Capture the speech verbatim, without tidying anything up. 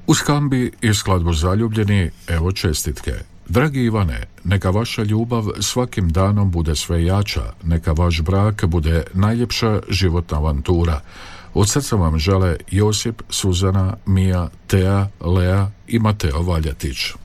Uz Kambi i skladbu Zaljubljeni, evo čestitke. Dragi Ivane, neka vaša ljubav svakim danom bude sve jača, neka vaš brak bude najljepša životna avantura. Od srca vam žele Josip, Suzana, Mija, Teja, Lea i Mateo Valjatić.